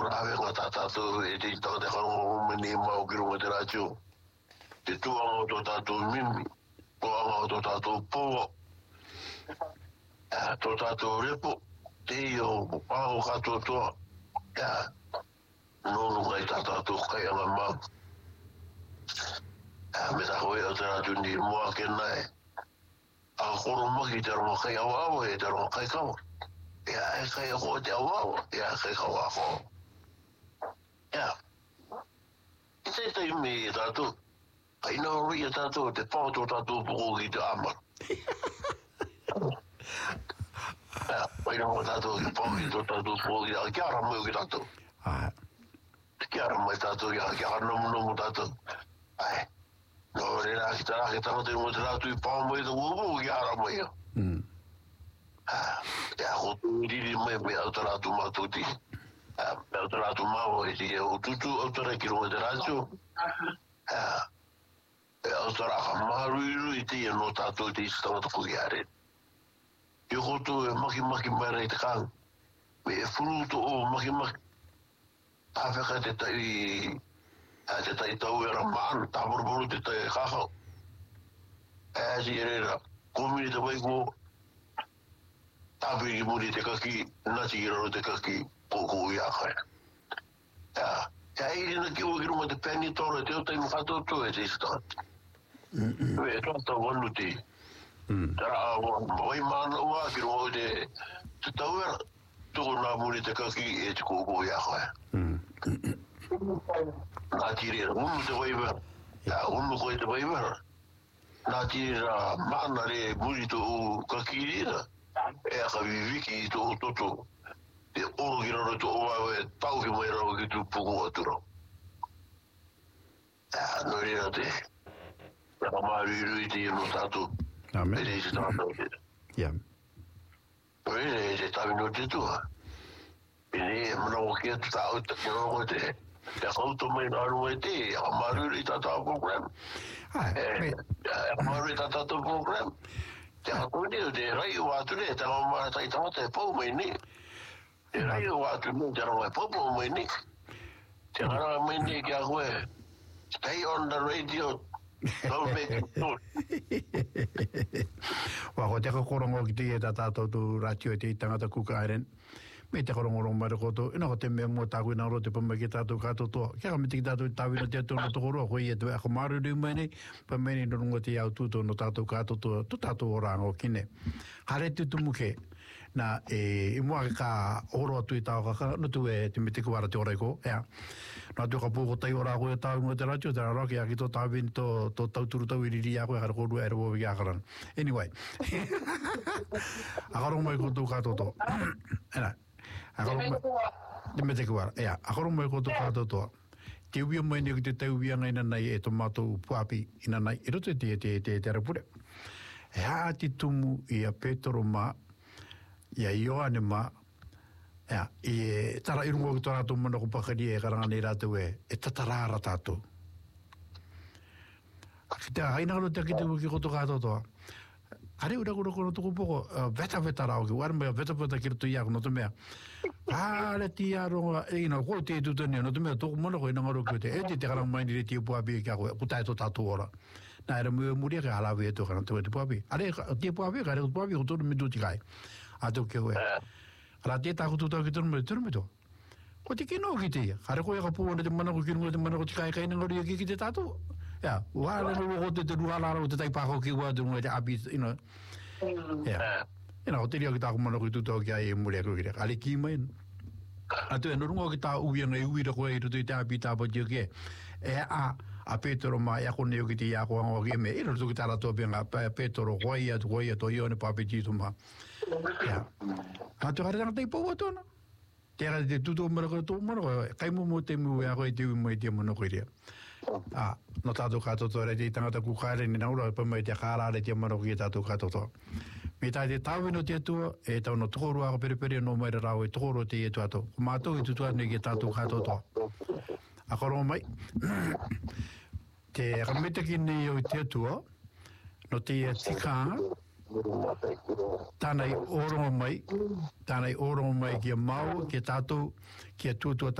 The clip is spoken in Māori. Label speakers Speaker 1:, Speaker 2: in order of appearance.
Speaker 1: ave ngata tatu e te tau te karo meni mau ki runga te rātio. Te tuanga o tō tātou mimi, tuanga o tō tātou pōwa, tō tātou repo, te o pāo katoa toa, nōnu ngai tā tātou kai anga mau. Me tā koe o te rātio ni mua ke nai, a koro maki te ronga kai awawa e te ronga kai kawa. E kai a koe te awawa, e a kai kawa a koe. I te te imi e tātou, ai nā rui e tātou, te pāo tō tātou poko ki te amara. Ai nā rui tātou ki pāo ki tō tātou poko ki te amara, kia ara mai o ki tātou. Kia ara mai tātou, kia ara nomu tātou. Ai, nō re rā ki tā rā ki tātou te mo te rātou i pāo mai te uopo, kia ara mai o. Ia koto riri mai me au te rātou mātou ti. Au te rātou māo e ti e o tutu, au te reki runga te rātou. Au te rāka mārui ti e no tātou te isi tangata koki are. Io koto e maki mai rei te kāng. Me e furuto o maki. Tāwheka te tai tau e ramānu, tāporu te tai e kākau. Si e reira, komini te waiko, tāpiri ki muri te kaki, nati ki raro te kaki, kōkō i ākai. Ia iri na kiwa ki runga te pēni tōra, te o taimu katoto e te istāt. Me e tōta wanu te. Tara wai māna ua ki runga te tauera, tōko nā muri te kaki e te kōkō i ākai. Nā tirera, unu te waivera. Unu koe te waivera. Nā tirera māna re muri tō kaki rira. E aka viviki i tō toto. Te oro ki raro tō oa e tau ki mai raro ki tū puku atura. Nō rira te. Naka mārui te ino tātou.
Speaker 2: Amen.
Speaker 1: E te isi tātou te. Nō rira e te tawi no te tua. E ne e manao ki atu tā au taki raro te. Te kauto mai nā runga te. Aka mārui tātou program. E mārui tātou program. Te hakone o te rai o atu ne, te ngā tai tamata e pau mai ne. Te rai o atu ne, te ronga e pau mai ne. Te ngara mai ne ki a koe, stay on the radio, don't make it good.
Speaker 2: Wako te kakorongo ki te e tā tātou tu ratio e te tangata kukairen. Me te korongo mai koto, ina ko te mea mua tāku ina rote pa mai ki tātou katotoa. Kia ka me te ki tātou tāwina te atu no tokoroa, koe e te ako maru riu mai nei, pa mai ni nonunga te au tūtou no tātou katotoa, tu tātou oranga o kine. Hare te tumuke, na e mua ka oro atu i tāo kaka, no tu e te me te kuara te oraiko, ea. No atu ka pūko tai ora koe tāu ngā te ratio, te raraki a ki tō tāwini tō tauturu tau iriri a koe, hara korua e rawa wiki akaran. Anyway, akarong mai koto katotoa. Ena, te me te kuara, ea, akoro mai koto kātotoa. Te uia mai ni te tauia ngai nanai e tō mātou puapi ina nai, e roto te rapure. Ea te tumu i a Petro mā, i a Ioane mā, ea, i tara irungo ki tō rātou mana ko pakari e karanga nei rātou e tatarāra tātou. Ki te hainakaro te ki te uki koto kātotoa. Hare ura kura tuku poko, veta rao ki, wara mea veta ki rato iako no te mea. Hare ti aronga, ko te tutania, no te mea toko mana koe nangaro ki te, e te karang maini re tia puapi ki a koe, putai to tātou ora. Nā era mua muria ka halawe e to karang te puapi. Hare tia puapi, ka hare puapi ko tōru me tūti kai. A tō kia koe. Hara tia tāku tūtau ki tōru me tō. Ko te kino ki te, hare koe ka pūana te mana ko kinunga te mana ko te kai nangaro ki te tātou. Ja, wala no te ruala o te tai pako ki wa te ngoi te abi, Ja. O te ria ki tā kumana kui tutau ki ai e muri ako ki ale ki mai. Atu e norungo ki tā uia ngai uira koe i rutu i te abi tā pati o ke. A Petro ma ia kone o ki te ia koa ngā ki me. I rutu ki tā rato penga Petro koe to ione papi titu ma. Ja. Atu kare tanga tei pau atona. Te kare te tutu mara koe tō mara koe. Kai mo te mu ea koe te ui mai te mono koe rea. No tātou katoto re te tangata kukare ni naura pa mai te kārare te maro ki tātou katoto. Me tai te tāwino te atua e tau no tokoro ako periperi no mai rao e tokoro te etu ato. Ko mātou i tutua ni ki tātou katoto. A koro mai, te rametaki nei o te atua, no te tikanga, tānei orongo mai ki a mau, ki a tātou, ki a tuatua